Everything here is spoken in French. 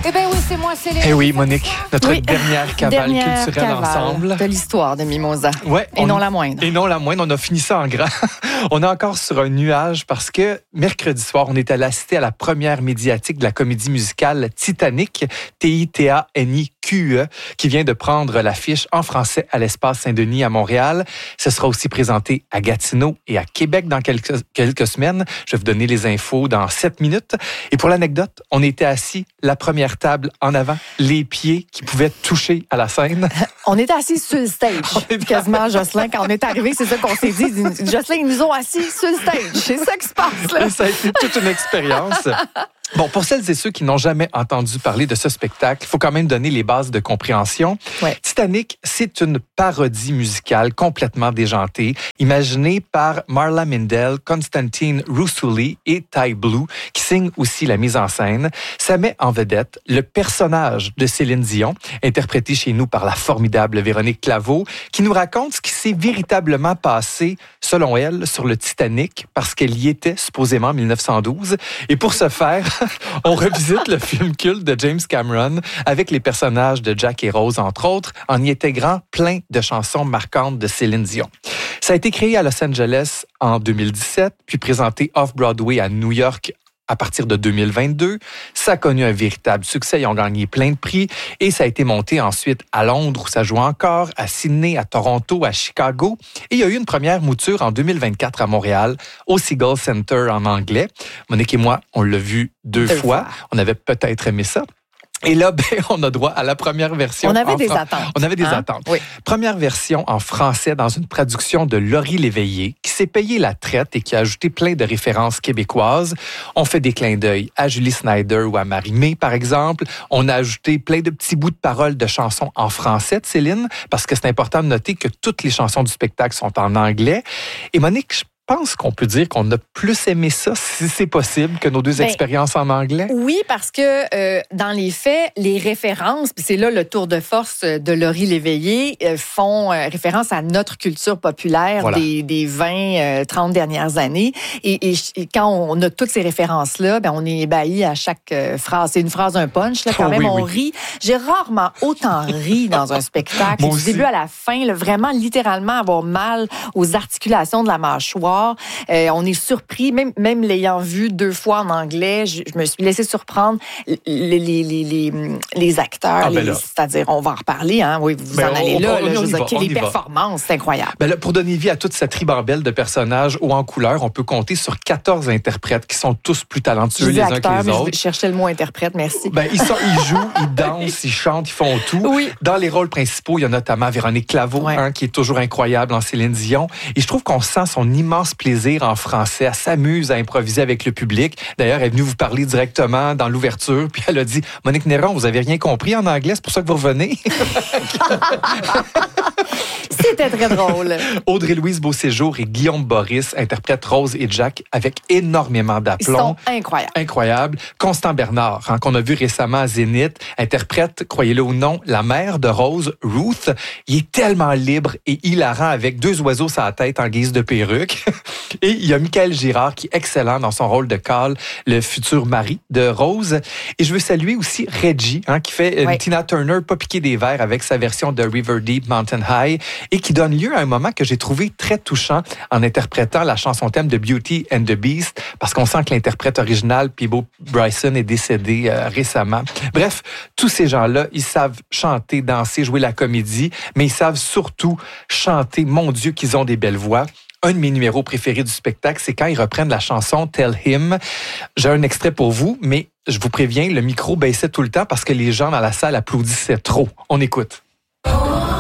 Eh bien oui, c'est moi, Céline. Eh oui, Monique, notre dernière cavale culturelle cavale ensemble. de l'histoire de Mimosa. Ouais, Et non la moindre. Et non la moindre, on a fini ça en grand. On est encore sur un nuage parce que mercredi soir, on est allé assister à la première médiatique de la comédie musicale Titanic, Titanique, qui vient de prendre l'affiche en français à l'Espace Saint-Denis à Montréal. Ce sera aussi présenté à Gatineau et à Québec dans quelques semaines. Je vais vous donner les infos dans 7 minutes. Et pour l'anecdote, on était assis, la première table en avant, les pieds qui pouvaient toucher à la scène. On était assis sur le stage, quasiment, Jocelyn. Quand on est arrivé, c'est ça qu'on s'est dit. Jocelyn, ils nous ont assis sur le stage. C'est ça qui se passe, là. Et ça a été toute une expérience. Bon, pour celles et ceux qui n'ont jamais entendu parler de ce spectacle, il faut quand même donner les bases de compréhension. Ouais. Titanic, c'est une parodie musicale complètement déjantée, imaginée par Marla Mindell, Constantine Russouli et Ty Blue, qui signent aussi la mise en scène. Ça met en vedette le personnage de Céline Dion, interprété chez nous par la formidable Véronique Claveau, qui nous raconte ce qui s'est véritablement passé, selon elle, sur le Titanic, parce qu'elle y était supposément en 1912. Et pour ce faire, on revisite le film culte de James Cameron avec les personnages de Jack et Rose, entre autres, en y intégrant plein de chansons marquantes de Céline Dion. Ça a été créé à Los Angeles en 2017, puis présenté off-Broadway à New York à partir de 2022. Ça a connu un véritable succès. Ils ont gagné plein de prix. Et ça a été monté ensuite à Londres, où ça joue encore, à Sydney, à Toronto, à Chicago. Et il y a eu une première mouture en 2024 à Montréal, au Seagull Center en anglais. Monique et moi, on l'a vu deux fois. On avait peut-être aimé ça. Et là, on a droit à la première version. On avait des attentes. On avait des attentes. Oui. Première version en français dans une traduction de Laurie Léveillé, qui s'est payé la traite et qui a ajouté plein de références québécoises. On fait des clins d'œil à Julie Snyder ou à Marie-Mé, par exemple. On a ajouté plein de petits bouts de paroles de chansons en français de Céline, parce que c'est important de noter que toutes les chansons du spectacle sont en anglais. Et Monique, je pense qu'on peut dire qu'on a plus aimé ça, si c'est possible, que nos deux expériences en anglais? Oui, parce que dans les faits, les références, puis c'est là le tour de force de Laurie Léveillé, font référence à notre culture populaire des 20, 30 dernières années. Et quand on a toutes ces références-là, on est ébahi à chaque phrase. C'est une phrase, un punch, là, quand même, on rit. J'ai rarement autant ri dans un spectacle. Du début à la fin, là, vraiment, littéralement, avoir mal aux articulations de la mâchoire. On est surpris, même l'ayant vu 2 fois en anglais, je me suis laissé surprendre les acteurs, c'est-à-dire, on va en reparler, hein, oui, vous en allez là, les performances, c'est incroyable. Là, pour donner vie à toute cette ribambelle de personnages hauts en couleur, on peut compter sur 14 interprètes qui sont tous plus talentueux les uns que les autres. Je cherchais le mot interprète, merci. Ils jouent, ils dansent, ils chantent, ils font tout. Oui. Dans les rôles principaux, il y a notamment Véronique Claveau, qui est toujours incroyable en Céline Dion. Et je trouve qu'on sent son immense plaisir en français. Elle s'amuse à improviser avec le public. D'ailleurs, elle est venue vous parler directement dans l'ouverture, puis elle a dit « Monique Néron, vous avez rien compris en anglais, c'est pour ça que vous revenez? » C'était très drôle. Audrey-Louise Beauséjour et Guillaume Boris interprètent Rose et Jack avec énormément d'aplomb. Ils sont incroyables. Incroyables. Constant Bernard, qu'on a vu récemment à Zénith, interprète, croyez-le ou non, la mère de Rose, Ruth. Il est tellement libre et hilarant avec 2 oiseaux sur la tête en guise de perruque. Et il y a Michael Girard qui est excellent dans son rôle de Carl, le futur mari de Rose. Et je veux saluer aussi Reggie, qui fait une Tina Turner pas piqué des verres avec sa version de River Deep Mountain High et qui donne lieu à un moment que j'ai trouvé très touchant en interprétant la chanson thème de Beauty and the Beast, parce qu'on sent que l'interprète original, Peabo Bryson, est décédé récemment. Bref, tous ces gens-là, ils savent chanter, danser, jouer la comédie, mais ils savent surtout chanter. Mon Dieu, qu'ils ont des belles voix. Un de mes numéros préférés du spectacle, c'est quand ils reprennent la chanson Tell Him. J'ai un extrait pour vous, mais je vous préviens, le micro baissait tout le temps parce que les gens dans la salle applaudissaient trop. On écoute.